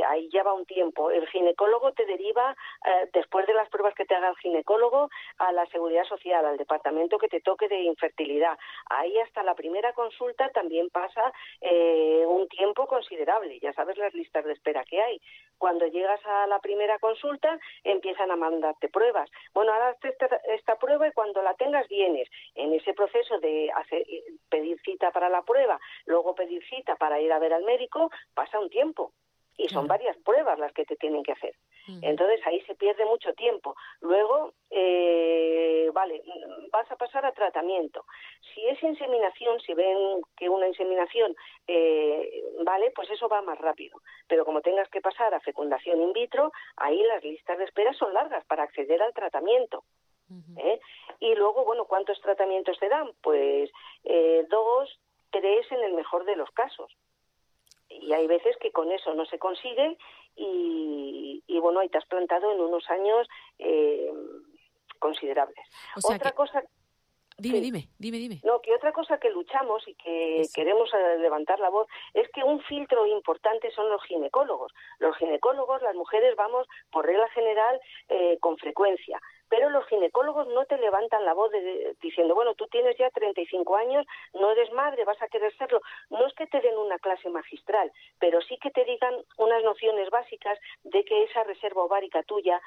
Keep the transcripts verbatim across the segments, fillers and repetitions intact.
ahí ya va un tiempo. El ginecólogo te deriva, eh, después de las pruebas que te haga el ginecólogo, a la Seguridad Social, al departamento que te toque de infertilidad. Ahí hasta la primera consulta también pasa eh, un tiempo considerable. Ya sabes las listas de espera que hay. Cuando llegas a la primera consulta, empiezan a mandarte pruebas. Bueno, ahora hazte esta, esta prueba y cuando la tengas vienes. En ese proceso de hacer, pedir cita para la prueba, luego pedir cita para ir a ver al médico, pasa un tiempo. Y son Claro. varias pruebas las que te tienen que hacer. Uh-huh. Entonces ahí se pierde mucho tiempo. Luego, eh, vale, vas a pasar a tratamiento. Si es inseminación, si ven que una inseminación, eh, vale, pues eso va más rápido. Pero como tengas que pasar a fecundación in vitro, ahí las listas de espera son largas para acceder al tratamiento. Uh-huh. ¿Eh? Y luego, bueno, ¿cuántos tratamientos te dan? Pues eh, dos, tres en el mejor de los casos. Y hay veces que con eso no se consigue y, y bueno, ahí te has plantado en unos años eh, considerables. O sea Otra que... cosa... Dime, sí. dime, dime, dime. No, que otra cosa que luchamos y que Eso. queremos levantar la voz es que un filtro importante son los ginecólogos. Los ginecólogos, las mujeres vamos, por regla general, eh, con frecuencia. Pero los ginecólogos no te levantan la voz de, de, diciendo, bueno, tú tienes ya treinta y cinco años, no eres madre, vas a querer serlo. No es que te den una clase magistral, pero sí que te digan unas nociones básicas de que esa reserva ovárica tuya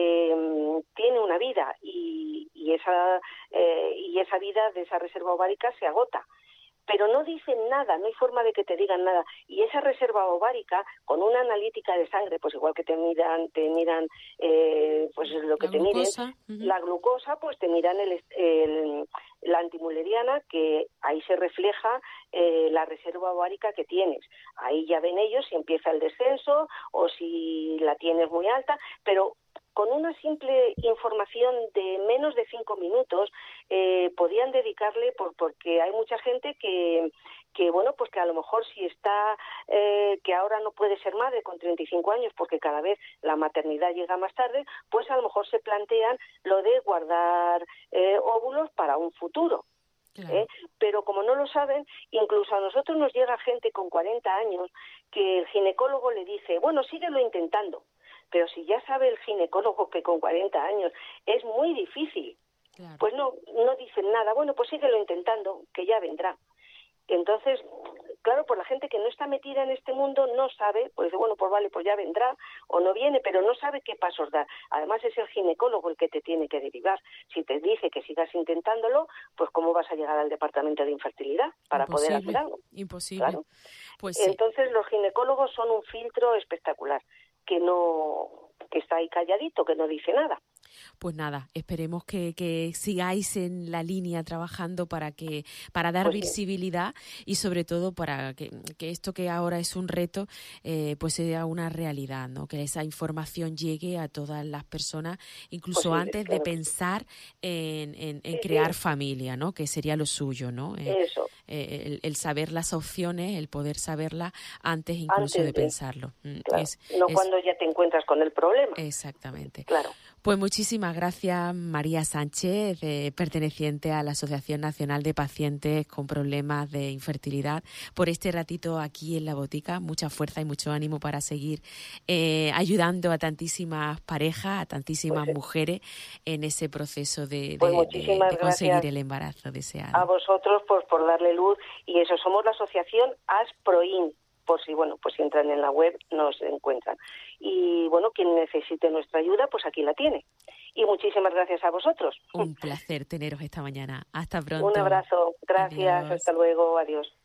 eh, tiene una vida y, y, esa, eh, y esa vida de esa reserva ovárica se agota. Pero no dicen nada, no hay forma de que te digan nada. Y esa reserva ovárica, con una analítica de sangre, pues igual que te miran, te miran, eh, pues lo que la te glucosa. miren, Uh-huh. la glucosa, pues te miran el, el, la antimuleriana, que ahí se refleja eh, la reserva ovárica que tienes. Ahí ya ven ellos si empieza el descenso o si la tienes muy alta, pero con una simple información de menos de cinco minutos eh, podían dedicarle, por, porque hay mucha gente que, que, bueno, pues que a lo mejor si está, eh, que ahora no puede ser madre con treinta y cinco años porque cada vez la maternidad llega más tarde, pues a lo mejor se plantean lo de guardar eh, óvulos para un futuro. Claro. ¿Eh? Pero como no lo saben, incluso a nosotros nos llega gente con cuarenta años que el ginecólogo le dice, bueno, síguelo intentando. Pero si ya sabe el ginecólogo que con cuarenta años es muy difícil, Claro. pues no, no dicen nada. Bueno, pues síguelo intentando, que ya vendrá. Entonces, claro, por la gente que no está metida en este mundo no sabe, pues dice, bueno, pues vale, pues ya vendrá o no viene, pero no sabe qué pasos dar. Además es el ginecólogo el que te tiene que derivar. Si te dice que sigas intentándolo, pues ¿cómo vas a llegar al departamento de infertilidad para Imposible, poder hacer algo? Imposible. Claro. Pues sí. Entonces los ginecólogos son un filtro espectacular, que no, que está ahí calladito, que no dice nada. Pues nada, esperemos que, que sigáis en la línea trabajando para que para dar Pues sí. visibilidad y sobre todo para que, que esto que ahora es un reto eh, pues sea una realidad, ¿no? Que esa información llegue a todas las personas, incluso Pues sí, antes claro. de pensar en, en, en Sí, crear sí. familia, ¿no? Que sería lo suyo, ¿no? Eh, Eso. eh, el, el saber las opciones, el poder saberlas antes incluso Antes de, de, pensarlo. Mm, claro. Es, No es, cuando ya te encuentras con el problema. Exactamente. Claro. Pues muchísimas gracias, María Sánchez, eh, perteneciente a la Asociación Nacional de Pacientes con Problemas de Infertilidad, por este ratito aquí en La Botica. Mucha fuerza y mucho ánimo para seguir eh, ayudando a tantísimas parejas, a tantísimas Pues, mujeres en ese proceso de, pues de, muchísimas de, de conseguir gracias el embarazo deseado. a vosotros pues, por darle luz. Y eso, somos la asociación ASPROIN. Por si, bueno, pues si entran en la web nos encuentran. Y bueno, quien necesite nuestra ayuda, pues aquí la tiene. Y muchísimas gracias a vosotros. Un placer teneros esta mañana. Hasta pronto. Un abrazo. Gracias. Adiós. Hasta luego. Adiós.